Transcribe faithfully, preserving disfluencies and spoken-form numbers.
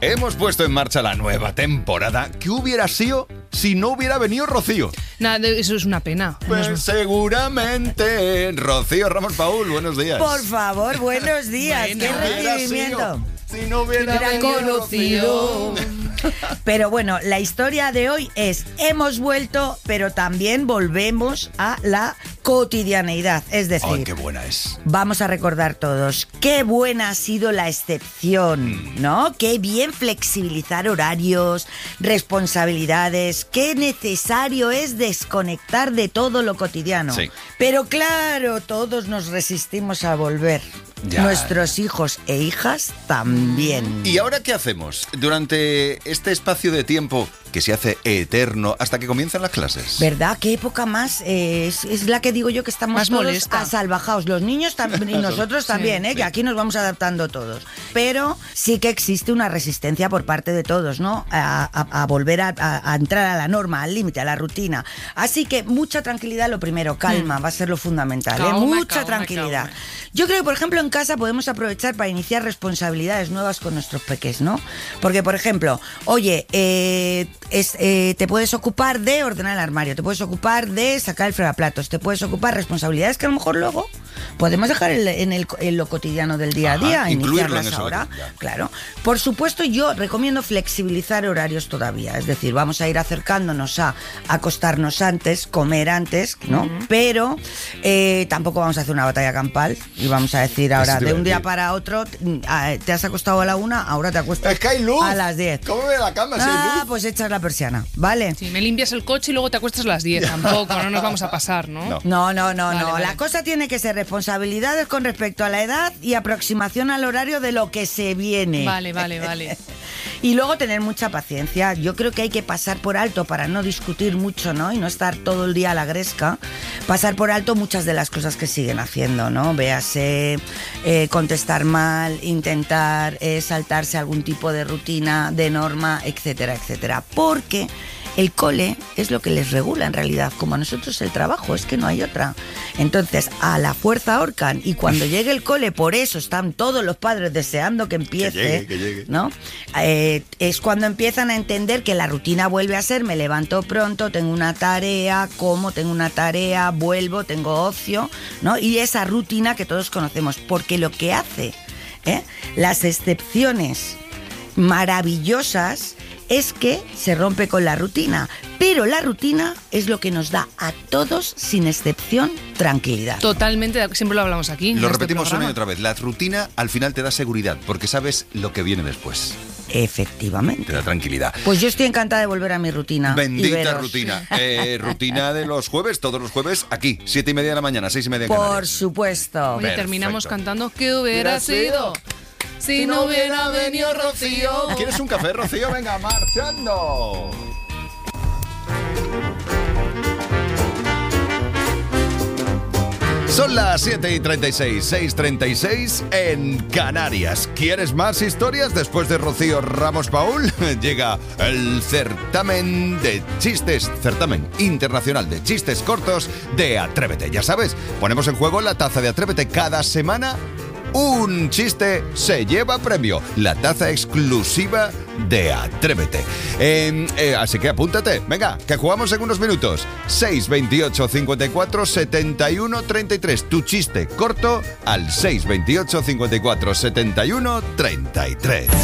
Hemos puesto en marcha la nueva temporada. ¿Qué hubiera sido si no hubiera venido Rocío? Nada, eso es una pena. Pues no seguramente. Rocío Ramos Paul, buenos días. Por favor, buenos días. Bueno, ¿Qué hubiera recibimiento? sido si no hubiera hubiera venido conocido. Rocío. Pero bueno, la historia de hoy es, hemos vuelto, pero también volvemos a la cotidianeidad. Es decir, Ay, qué buena es. vamos a recordar todos, qué buena ha sido la excepción, ¿no? Qué bien flexibilizar horarios, responsabilidades, qué necesario es desconectar de todo lo cotidiano. Sí. Pero claro, todos nos resistimos a volver. Ya. Nuestros hijos e hijas también. ¿Y ahora qué hacemos? Durante este espacio de tiempo que se hace eterno hasta que comienzan las clases. ¿Verdad? ¿Qué época más? Eh, es, es la que digo yo que estamos Más todos molesta. asalvajados. Los niños también y nosotros también, ¿eh? sí. Que aquí nos vamos adaptando todos. Pero sí que existe una resistencia por parte de todos, ¿no? A, a- a volver a, a- a entrar a la norma, al límite, a la rutina. Así que mucha tranquilidad, lo primero, calma, va a ser lo fundamental, ¿eh? Calma, Mucha calma, tranquilidad. calma. Yo creo que, por ejemplo, en casa podemos aprovechar para iniciar responsabilidades nuevas con nuestros peques, ¿no? Porque, por ejemplo, oye, eh, es, eh, te puedes ocupar de ordenar el armario, te puedes ocupar de sacar el fregaplatos, te puedes ocupar responsabilidades que a lo mejor luego podemos dejar en, en el- en lo cotidiano del día a Ajá, día, incluirlo iniciarlas en eso, ahora. ya. Claro. Por supuesto, yo recomiendo flexibilizar horarios todavía. Es decir, vamos a ir acercándonos a acostarnos antes, comer antes, ¿no? Pero eh, tampoco vamos a hacer una batalla campal y vamos a decir ahora, Eso te iba de a un día decir. para otro, ah, te has acostado a la una, ahora te acuestas Es que hay luz. a las diez. ¿Cómo ve la cama si hay Ah, luz? pues echas la persiana, ¿vale? Sí, me limpias el coche y luego te acuestas a las diez. Tampoco, no nos vamos a pasar, ¿no? No. No, no, no, Vale, no. vale. La cosa tiene que ser responsabilidades con respecto a la edad y aproximación al horario de lo que se viene. Vale, vale, vale. Y luego tener mucha paciencia. Yo creo que hay que pasar por alto para no discutir mucho, ¿no? Y no estar todo el día a la gresca. Pasar por alto muchas de las cosas que siguen haciendo, ¿no? Véase eh, contestar mal, intentar eh, saltarse algún tipo de rutina, de norma, etcétera, etcétera. Porque el cole es lo que les regula en realidad, como a nosotros el trabajo, es que no hay otra. Entonces, a la fuerza ahorcan y cuando llegue el cole, por eso están todos los padres deseando que empiece, llegue, que llegue. ¿no? Eh, es cuando empiezan a entender que la rutina vuelve a ser, me levanto pronto, tengo una tarea, como, tengo una tarea, vuelvo, tengo ocio, ¿no? Y esa rutina que todos conocemos, porque lo que hace, ¿eh? Las excepciones maravillosas es que se rompe con la rutina, pero la rutina es lo que nos da a todos, sin excepción, tranquilidad. Totalmente, de- siempre lo hablamos aquí. en Lo este repetimos una y programa. otra vez. La rutina al final te da seguridad porque sabes lo que viene después. Te Efectivamente. da tranquilidad. Pues yo estoy encantada de volver a mi rutina. y Bendita veros. rutina. Eh, rutina de los jueves, todos los jueves, aquí, siete y media de la mañana, seis y media en Por Canarias. supuesto. Oye, terminamos Perfecto. cantando ¿qué hubiera sido? Si no hubiera venido Rocío. ¿Quieres un café, Rocío? Venga, marchando. Son las siete y treinta y seis, seis y treinta y seis en Canarias. ¿Quieres más historias? Después de Rocío Ramos Paul, llega el certamen de chistes, certamen internacional de chistes cortos de Atrévete. Ya sabes, ponemos en juego la taza de Atrévete cada semana. Un chiste se lleva premio, la taza exclusiva de Atrévete. Eh, eh, así que apúntate, venga, que jugamos en unos minutos. seis veintiocho cincuenta y cuatro setenta y uno treinta y tres. Tu chiste corto al seis veintiocho cincuenta y cuatro setenta y uno treinta y tres.